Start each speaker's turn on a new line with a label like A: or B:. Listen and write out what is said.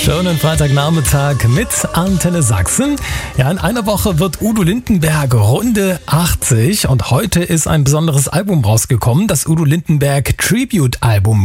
A: Schönen Freitagnachmittag mit Antenne Sachsen. Ja, in einer Woche wird Udo Lindenberg Runde 80 und heute ist ein besonderes Album rausgekommen, das Udo Lindenberg Tribute Album